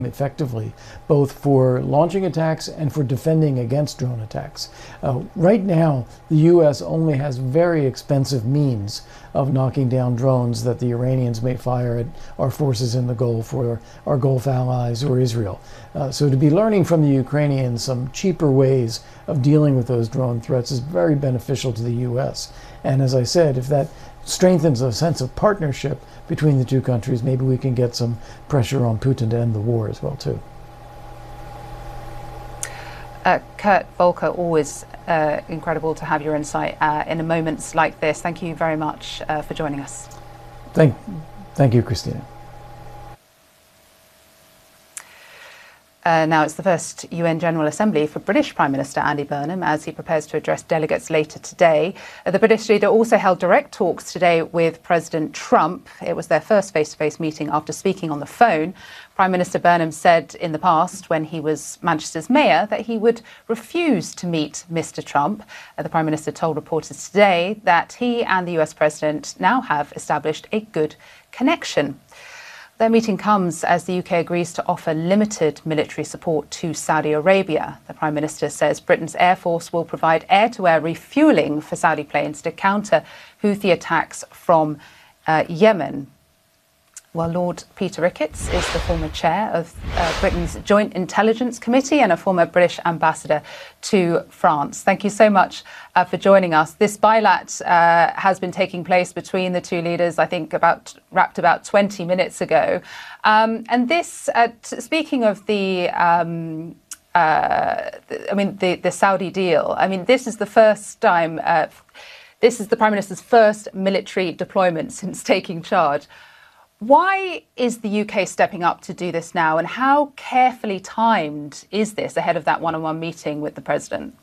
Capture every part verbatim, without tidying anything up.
effectively, both for launching attacks and for defending against drone attacks. Uh, right now, the U S only has very expensive means of knocking down drones that the Iranians may fire at our forces in the Gulf or our Gulf allies or Israel. Uh, so to be learning from the Ukrainians some cheaper ways of dealing with those drone threats is very beneficial to the U S. And as I said, if that strengthens a sense of partnership between the two countries, maybe we can get some pressure on Putin to end the war as well, too. Uh, Kurt Volker, always uh, incredible to have your insight uh, in a moments like this. Thank you very much uh, for joining us. Thank, thank you, Christina. Uh, now, it's the first U N General Assembly for British Prime Minister Andy Burnham as he prepares to address delegates later today. Uh, the British leader also held direct talks today with President Trump. It was their first face-to-face meeting after speaking on the phone. Prime Minister Burnham said in the past, when he was Manchester's mayor, that he would refuse to meet Mister Trump. Uh, the Prime Minister told reporters today that he and the U S President now have established a good connection. Their meeting comes as the U K agrees to offer limited military support to Saudi Arabia. The Prime Minister says Britain's Air Force will provide air-to-air refuelling for Saudi planes to counter Houthi attacks from uh, Yemen. Well, Lord Peter Ricketts is the former chair of uh, Britain's Joint Intelligence Committee and a former British ambassador to France. Thank you so much uh, for joining us. This bilat uh, has been taking place between the two leaders, I think, about wrapped about twenty minutes ago. Um, and this, uh, t- speaking of the, um, uh, I mean, the, the Saudi deal, I mean, this is the first time, uh, this is the Prime Minister's first military deployment since taking charge. Why is the U K stepping up to do this now, and how carefully timed is this ahead of that one-on-one meeting with the President?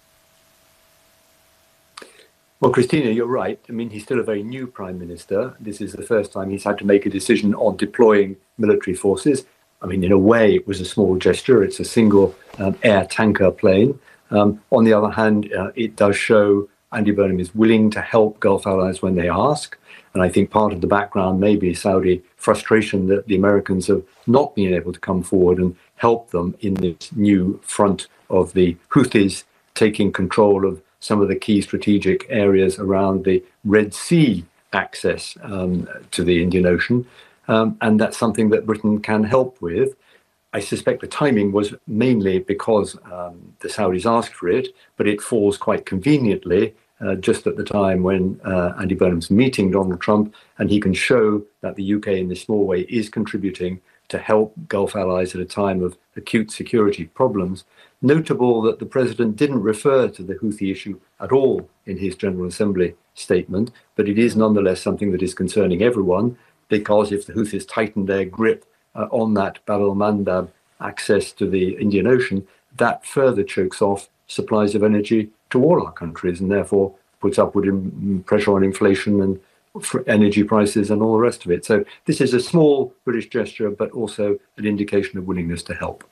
Well, Christina, you're right. I mean, he's still a very new Prime Minister. This is the first time he's had to make a decision on deploying military forces. I mean, in a way, it was a small gesture. It's a single um, air tanker plane. Um, on the other hand, uh, it does show Andy Burnham is willing to help Gulf allies when they ask. And I think part of the background may be Saudi frustration that the Americans have not been able to come forward and help them in this new front of the Houthis taking control of some of the key strategic areas around the Red Sea access um, to the Indian Ocean. Um, and that's something that Britain can help with. I suspect the timing was mainly because um, the Saudis asked for it, but it falls quite conveniently Uh, just at the time when uh, Andy Burnham's meeting Donald Trump, and he can show that the U K in this small way is contributing to help Gulf allies at a time of acute security problems. Notable that the president didn't refer to the Houthi issue at all in his General Assembly statement, but it is nonetheless something that is concerning everyone, because if the Houthis tighten their grip uh, on that Bab el-Mandab access to the Indian Ocean, that further chokes off supplies of energy to all our countries, and therefore puts upward in pressure on inflation and energy prices and all the rest of it. So this is a small British gesture, but also an indication of willingness to help.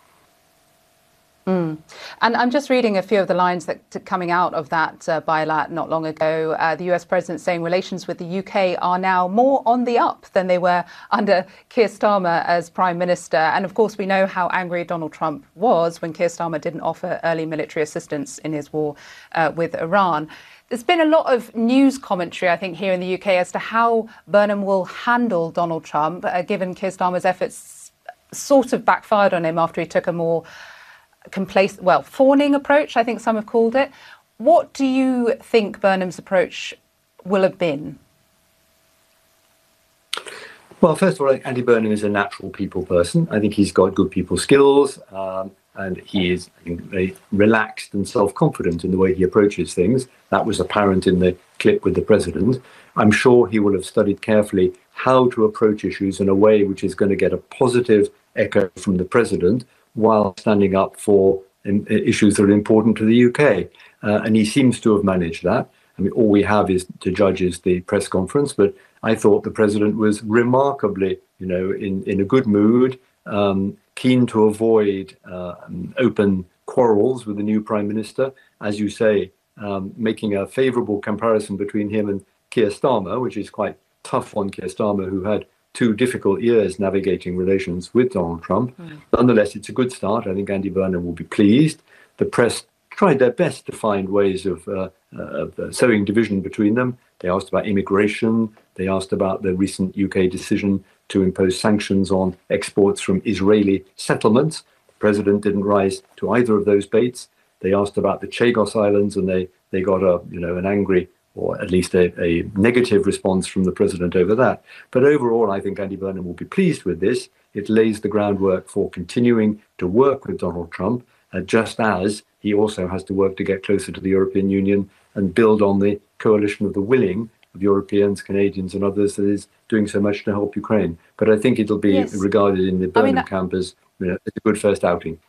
Mm. And I'm just reading a few of the lines that t- coming out of that uh, bilat not long ago. Uh, the U S president saying relations with the U K are now more on the up than they were under Keir Starmer as Prime Minister. And of course, we know how angry Donald Trump was when Keir Starmer didn't offer early military assistance in his war uh, with Iran. There's been a lot of news commentary, I think, here in the U K as to how Burnham will handle Donald Trump, uh, given Keir Starmer's efforts sort of backfired on him after he took a more complacent, well, fawning approach, I think some have called it. What do you think Burnham's approach will have been? Well, first of all, Andy Burnham is a natural people person. I think he's got good people skills, um, and he is, I think, very relaxed and self-confident in the way he approaches things. That was apparent in the clip with the president. I'm sure he will have studied carefully how to approach issues in a way which is going to get a positive echo from the president, while standing up for um, issues that are important to the U K. Uh, and he seems to have managed that. I mean, all we have is to judge is the press conference, but I thought the president was remarkably, you know, in, in a good mood, um, keen to avoid uh, open quarrels with the new prime minister. As you say, um, making a favourable comparison between him and Keir Starmer, which is quite tough on Keir Starmer, who had two difficult years navigating relations with Donald Trump. Mm. Nonetheless, it's a good start. I think Andy Burnham will be pleased. The press tried their best to find ways of, uh, uh, of uh, sowing division between them. They asked about immigration. They asked about the recent U K decision to impose sanctions on exports from Israeli settlements. The president didn't rise to either of those baits. They asked about the Chagos Islands, and they, they got a you know an angry or at least a, a negative response from the president over that. But overall, I think Andy Burnham will be pleased with this. It lays the groundwork for continuing to work with Donald Trump, uh, just as he also has to work to get closer to the European Union and build on the coalition of the willing of Europeans, Canadians and others that is doing so much to help Ukraine. But I think it'll be yes. regarded in the Burnham I mean, camp as, you know, as a good first outing.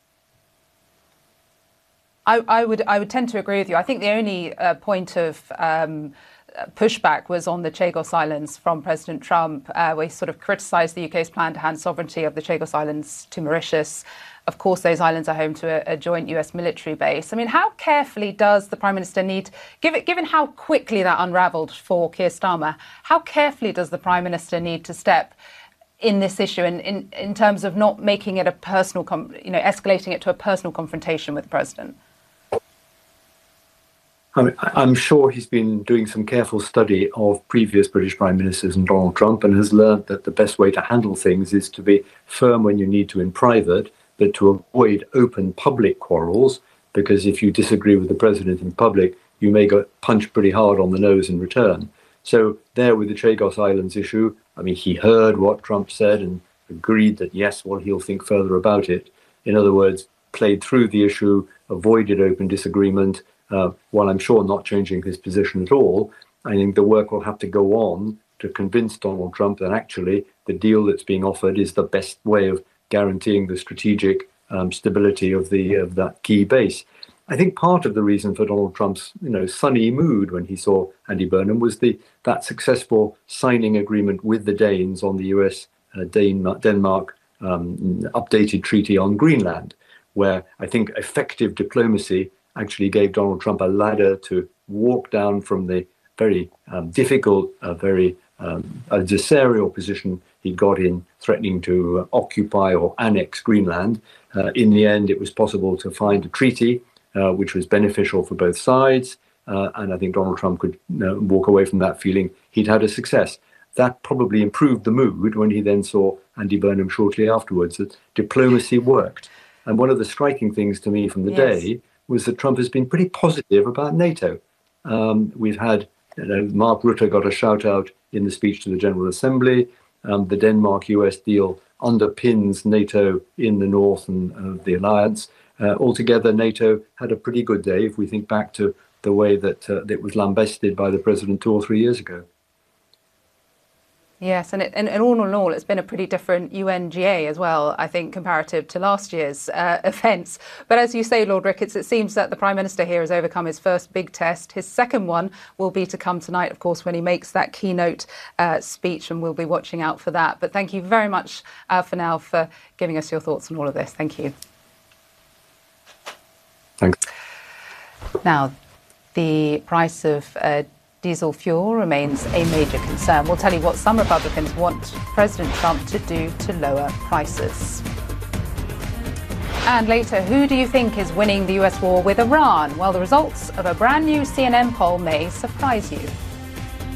I, I would I would tend to agree with you. I think the only uh, point of um, pushback was on the Chagos Islands from President Trump, uh, where he sort of criticised the U K's plan to hand sovereignty of the Chagos Islands to Mauritius. Of course, those islands are home to a, a joint U S military base. I mean, how carefully does the Prime Minister need, given, given how quickly that unravelled for Keir Starmer, how carefully does the Prime Minister need to step in this issue in, in, in terms of not making it a personal, com- you know, escalating it to a personal confrontation with the President? I'm sure he's been doing some careful study of previous British Prime Ministers and Donald Trump and has learned that the best way to handle things is to be firm when you need to in private, but to avoid open public quarrels, because if you disagree with the president in public, you may get punched pretty hard on the nose in return. So there with the Chagos Islands issue, I mean, he heard what Trump said and agreed that, yes, well, he'll think further about it. In other words, played through the issue, avoided open disagreement, Uh, while I'm sure not changing his position at all. I think the work will have to go on to convince Donald Trump that actually the deal that's being offered is the best way of guaranteeing the strategic um, stability of the of that key base. I think part of the reason for Donald Trump's you know sunny mood when he saw Andy Burnham was the that successful signing agreement with the Danes on the U S uh, Denmark, Denmark um, updated treaty on Greenland, where I think effective diplomacy actually gave Donald Trump a ladder to walk down from the very um, difficult, uh, very um, adversarial position he got in threatening to uh, occupy or annex Greenland. Uh, in the end, it was possible to find a treaty uh, which was beneficial for both sides. Uh, and I think Donald Trump could you know, walk away from that feeling he'd had a success. That probably improved the mood when he then saw Andy Burnham shortly afterwards, that diplomacy worked. And one of the striking things to me from the yes. day was that Trump has been pretty positive about NATO. Um, we've had, you know, Mark Rutte got a shout out in the speech to the General Assembly. Um, the Denmark-U S deal underpins NATO in the north and uh, the alliance. Uh, altogether, NATO had a pretty good day if we think back to the way that uh, it was lambasted by the president two or three years ago. Yes, and, it, and, and all in all, it's been a pretty different U N G A as well, I think, comparative to last year's uh, events. But as you say, Lord Ricketts, it seems that the Prime Minister here has overcome his first big test. His second one will be to come tonight, of course, when he makes that keynote uh, speech, and we'll be watching out for that. But thank you very much uh, for now for giving us your thoughts on all of this. Thank you. Thanks. Now, the price of uh, diesel fuel remains a major concern. We'll tell you what some Republicans want President Trump to do to lower prices. And later, who do you think is winning the U S war with Iran? Well, the results of a brand new C N N poll may surprise you.